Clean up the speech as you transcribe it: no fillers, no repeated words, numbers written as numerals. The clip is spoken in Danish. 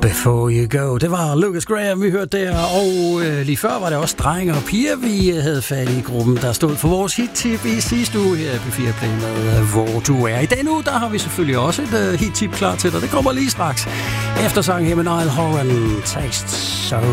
Before You Go. Det var Lucas Graham, vi hørte der, og lige før var det også drenge og piger, vi havde fat i gruppen, der stod for vores hit-tip i sidste uge her på P4 Play med Hvor Du Er. I denne uge, der har vi selvfølgelig også et hit-tip klar til dig. Det kommer lige straks. Efter sangen her med Niall Horan, Taste So